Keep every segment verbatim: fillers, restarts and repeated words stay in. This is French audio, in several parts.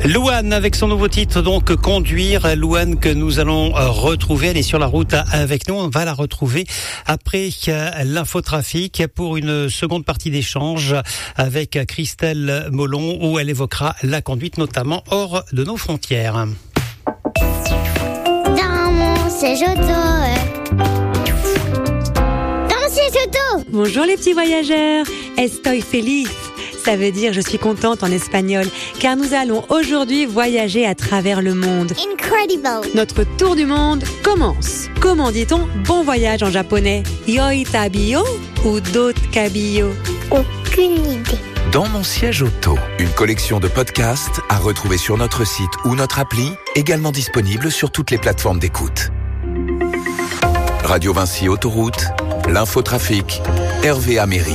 Louane avec son nouveau titre, donc Conduire. Louane que nous allons retrouver, elle est sur la route avec nous. On va la retrouver après l'infotrafic pour une seconde partie d'échange avec Christelle Molon où elle évoquera la conduite notamment hors de nos frontières. Dans mon siège auto. Dans mon siège auto. Bonjour les petits voyageurs. Estoy feliz. Ça veut dire je suis contente en espagnol, car nous allons aujourd'hui voyager à travers le monde. Incredible. Notre tour du monde commence. Comment dit-on bon voyage en japonais? Yoi tabiyo ou dot kabiyo? Aucune idée. Dans mon siège auto, une collection de podcasts à retrouver sur notre site ou notre appli, également disponible sur toutes les plateformes d'écoute. Radio Vinci Autoroute, l'infotrafic, Hervé Améry.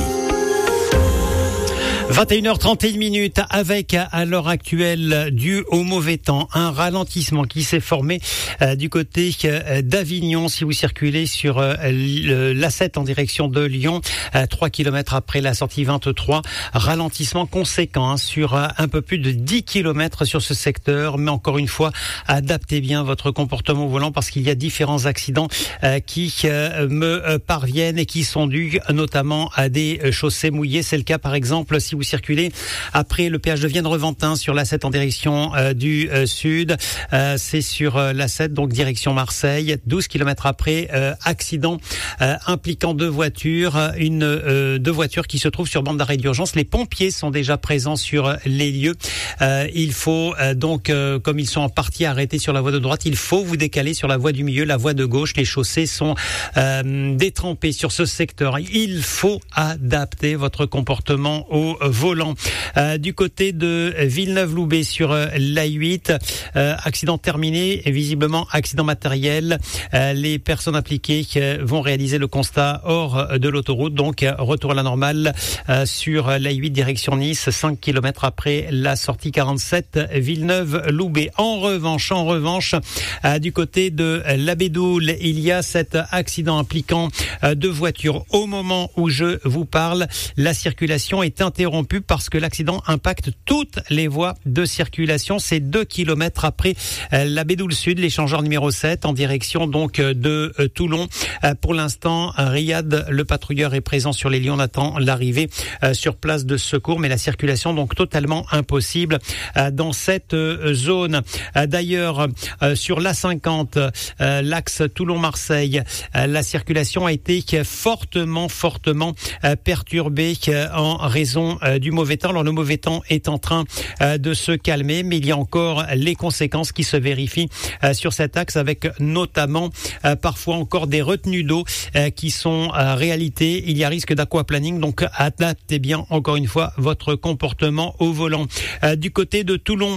vingt et une heures trente et une minutes avec à l'heure actuelle dû au mauvais temps un ralentissement qui s'est formé euh, du côté euh, d'Avignon si vous circulez sur euh, l'A sept en direction de Lyon, euh, trois kilomètres après la sortie vingt-trois, ralentissement conséquent hein, sur euh, un peu plus de dix kilomètres sur ce secteur, mais encore une fois adaptez bien votre comportement au volant parce qu'il y a différents accidents euh, qui euh, me euh, parviennent et qui sont dus notamment à des euh, chaussées mouillées. C'est le cas par exemple si vous circulez après le péage de Vienne-Reventin sur l'A sept en direction euh, du euh, sud. Euh, c'est sur euh, l'A sept, donc direction Marseille. douze kilomètres après, euh, accident euh, impliquant deux voitures. Une euh, deux voitures qui se trouvent sur bande d'arrêt d'urgence. Les pompiers sont déjà présents sur les lieux. Euh, il faut euh, donc, euh, comme ils sont en partie arrêtés sur la voie de droite, il faut vous décaler sur la voie du milieu, la voie de gauche. Les chaussées sont euh, détrempées sur ce secteur. Il faut adapter votre comportement au volant. Euh, du côté de Villeneuve-Loubet sur euh, l'A huit, euh, accident terminé et visiblement accident matériel. Euh, les personnes impliquées euh, vont réaliser le constat hors de l'autoroute, donc euh, retour à la normale euh, sur l'A huit direction Nice, cinq kilomètres après la sortie quarante-sept Villeneuve-Loubet. En revanche, en revanche, euh, du côté de la Bédoule, il y a cet accident impliquant euh, deux voitures. Au moment où je vous parle, la circulation est interrompue parce que l'accident impacte toutes les voies de circulation. C'est deux kilomètres après la Bédoule Sud, l'échangeur numéro sept en direction donc de Toulon. Pour l'instant, Riyad, le patrouilleur, est présent sur les lieux. On attend l'arrivée sur place de secours, mais la circulation donc totalement impossible dans cette zone. D'ailleurs, sur l'A cinquante, l'axe Toulon-Marseille, la circulation a été fortement, fortement perturbée en raison du mauvais temps. Alors le mauvais temps est en train euh, de se calmer, mais il y a encore les conséquences qui se vérifient euh, sur cet axe avec notamment euh, parfois encore des retenues d'eau euh, qui sont euh, réalité. Il y a risque d'aquaplaning, donc adaptez bien encore une fois votre comportement au volant. Euh, du côté de Toulon,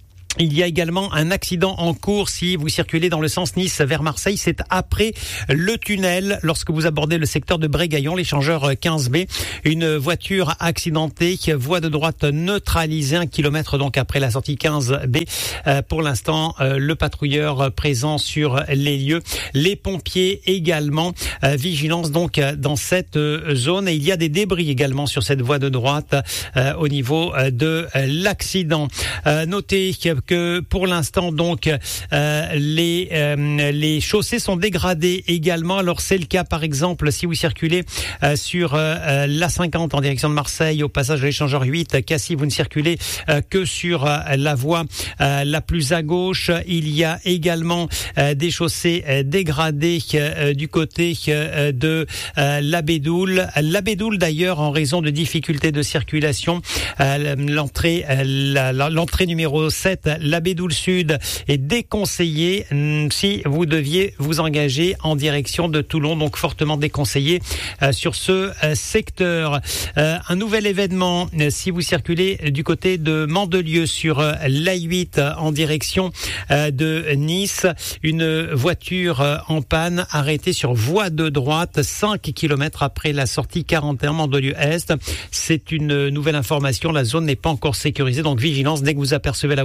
il y a également un accident en cours si vous circulez dans le sens Nice vers Marseille. C'est après le tunnel lorsque vous abordez le secteur de Brégaillon, l'échangeur quinze B. Une voiture accidentée, voie de droite neutralisée, un kilomètre donc après la sortie quinze B. Euh, pour l'instant, euh, le patrouilleur présent sur les lieux. Les pompiers également. Euh, vigilance donc dans cette euh, zone. Et il y a des débris également sur cette voie de droite euh, au niveau euh, de euh, l'accident. Euh, notez que que pour l'instant donc euh, les euh, les chaussées sont dégradées également. Alors c'est le cas par exemple si vous circulez euh, sur euh, l'A cinquante en direction de Marseille au passage de l'échangeur huit, Cassis, vous ne circulez euh, que sur euh, la voie euh, la plus à gauche. Il y a également euh, des chaussées euh, dégradées euh, du côté euh, de euh, la Bédoule. La Bédoule d'ailleurs en raison de difficultés de circulation, euh, l'entrée euh, la, la, l'entrée numéro sept, la Bédoule Sud, est déconseillée si vous deviez vous engager en direction de Toulon, donc fortement déconseillé euh, sur ce euh, secteur. Euh, un nouvel événement euh, si vous circulez du côté de Mandelieu sur euh, l'A huit en direction euh, de Nice, une voiture euh, en panne arrêtée sur voie de droite cinq kilomètres après la sortie quarante et un Mandelieu-Est. C'est une nouvelle information, la zone n'est pas encore sécurisée, donc vigilance dès que vous apercevez la voiture,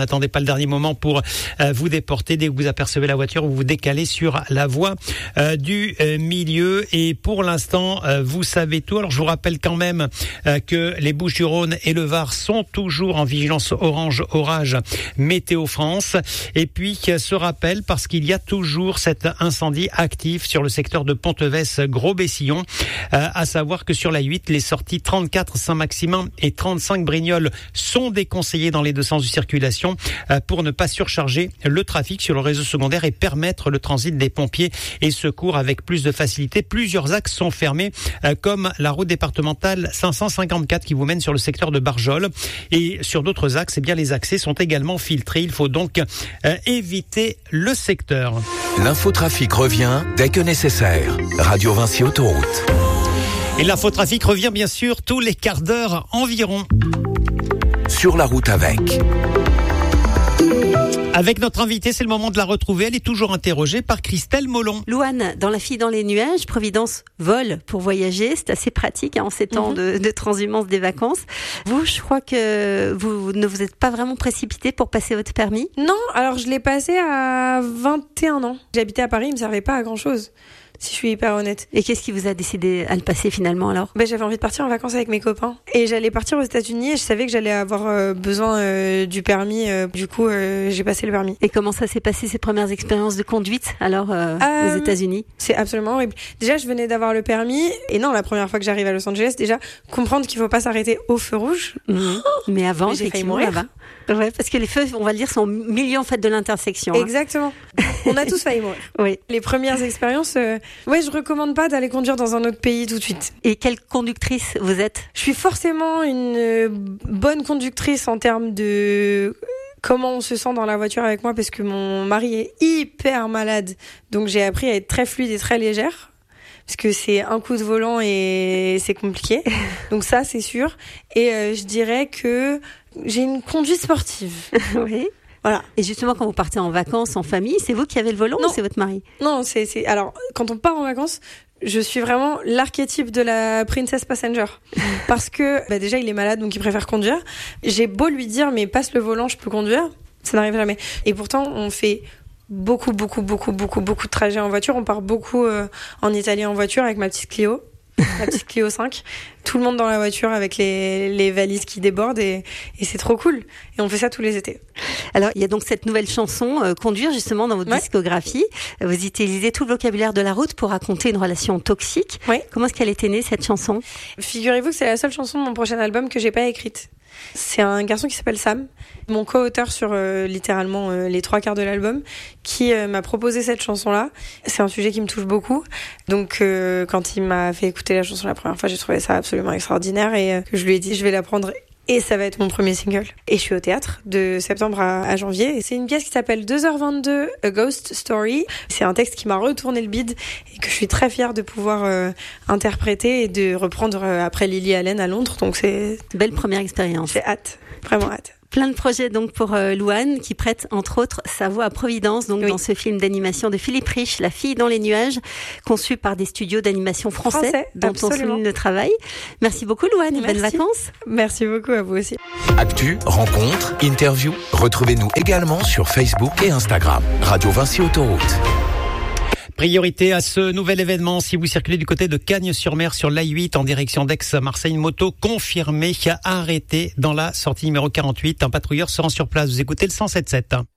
n'attendez pas le dernier moment pour euh, vous déporter. Dès que vous apercevez la voiture, vous vous décalez sur la voie euh, du euh, milieu. Et pour l'instant, euh, vous savez tout. Alors je vous rappelle quand même euh, que les Bouches-du-Rhône et le Var sont toujours en vigilance orange orage Météo France. Et puis ce rappel parce qu'il y a toujours cet incendie actif sur le secteur de Ponteves-Gros-Bessillon, euh, à savoir que sur la huit, les sorties trente-quatre Saint-Maximin et trente-cinq Brignoles sont déconseillées dans les deux sens de circulation euh, pour ne pas surcharger le trafic sur le réseau secondaire et permettre le transit des pompiers et secours avec plus de facilité. Plusieurs axes sont fermés euh, comme la route départementale cinq cent cinquante-quatre qui vous mène sur le secteur de Barjol, et sur d'autres axes, eh bien les accès sont également filtrés. Il faut donc euh, éviter le secteur. L'infotrafic revient dès que nécessaire. Radio Vinci Autoroute. Et l'infotrafic revient bien sûr tous les quarts d'heure environ. Sur la route avec. Avec notre invitée, c'est le moment de la retrouver. Elle est toujours interrogée par Christelle Molon. Louane, dans La fille dans les nuages, Providence vole pour voyager. C'est assez pratique hein, en ces temps mm-hmm. de, de transhumance des vacances. Vous, je crois que vous ne vous êtes pas vraiment précipité pour passer votre permis. Non, alors je l'ai passé à vingt et un ans. J'habitais à Paris, il me servait pas à grand chose. Si je suis hyper honnête. Et qu'est-ce qui vous a décidé à le passer finalement alors ? Ben, j'avais envie de partir en vacances avec mes copains. Et j'allais partir aux États-Unis et je savais que j'allais avoir euh, besoin euh, du permis. Euh, du coup, euh, j'ai passé le permis. Et comment ça s'est passé ces premières expériences de conduite alors euh, euh, aux États-Unis ? C'est absolument horrible. Déjà, je venais d'avoir le permis. Et non, la première fois que j'arrive à Los Angeles, déjà, comprendre qu'il faut pas s'arrêter au feu rouge. Mmh. Mais avant, Mais j'ai failli mourir. Là-bas. Ouais, parce que les feux, on va le dire, sont au milieu en fait de l'intersection. Exactement. Hein. On a tous failli mourir. Oui. Les premières expériences, euh, ouais, je recommande pas d'aller conduire dans un autre pays tout de suite. Et quelle conductrice vous êtes ? Je suis forcément une euh, bonne conductrice en termes de comment on se sent dans la voiture avec moi, parce que mon mari est hyper malade, donc j'ai appris à être très fluide et très légère. Parce que c'est un coup de volant et c'est compliqué. Donc ça, c'est sûr. Et euh, je dirais que j'ai une conduite sportive. Oui. Voilà. Et justement, quand vous partez en vacances, en famille, c'est vous qui avez le volant non. ou c'est votre mari ? Non, c'est, c'est... Alors, quand on part en vacances, je suis vraiment l'archétype de la princess passenger. Parce que, bah déjà, il est malade, donc il préfère conduire. J'ai beau lui dire, mais passe le volant, je peux conduire. Ça n'arrive jamais. Et pourtant, on fait beaucoup, beaucoup, beaucoup, beaucoup, beaucoup de trajets en voiture. On part beaucoup euh, en Italie en voiture avec ma petite Clio. La petite Clio cinq, tout le monde dans la voiture avec les, les valises qui débordent et, et c'est trop cool. Et on fait ça tous les étés. Alors, il y a donc cette nouvelle chanson, euh, Conduire, justement, dans votre ouais. discographie. Vous utilisez tout le vocabulaire de la route pour raconter une relation toxique. Ouais. Comment est-ce qu'elle est née, cette chanson ? Figurez-vous que c'est la seule chanson de mon prochain album que j'ai pas écrite. C'est un garçon qui s'appelle Sam, mon co-auteur sur euh, littéralement euh, les trois quarts de l'album, qui euh, m'a proposé cette chanson-là. C'est un sujet qui me touche beaucoup. Donc euh, quand il m'a fait écouter la chanson la première fois, j'ai trouvé ça absolument extraordinaire et euh, je lui ai dit je vais la prendre et ça va être mon premier single. Et je suis au théâtre de septembre à, à janvier. Et c'est une pièce qui s'appelle deux heures vingt-deux, A Ghost Story. C'est un texte qui m'a retourné le bide et que je suis très fière de pouvoir euh, interpréter et de reprendre euh, après Lily Allen à Londres. Donc c'est... Belle première expérience. J'ai hâte, vraiment hâte. Plein de projets donc pour euh, Louane qui prête entre autres sa voix à Providence donc oui. dans ce film d'animation de Philippe Rich, La fille dans les nuages, conçu par des studios d'animation français, français dont absolument. on souligne le travail. Merci beaucoup Louane et bonnes vacances. Merci beaucoup à vous aussi. Actu, rencontres, interviews, retrouvez-nous également sur Facebook et Instagram. Radio Vinci Autoroute. Priorité à ce nouvel événement si vous circulez du côté de Cagnes-sur-Mer sur l'A huit en direction d'Aix-Marseille. Une moto confirmée qui a arrêté dans la sortie numéro quarante-huit. Un patrouilleur se rend sur place. Vous écoutez le cent sept sept.